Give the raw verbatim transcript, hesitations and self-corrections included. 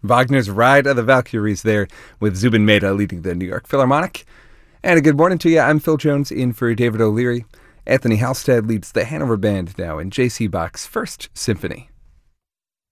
Wagner's Ride of the Valkyries there, with Zubin Mehta leading the New York Philharmonic. And a good morning to you. I'm Phil Jones in for David O'Leary. Anthony Halstead leads the Hanover Band now in J C Bach's First Symphony.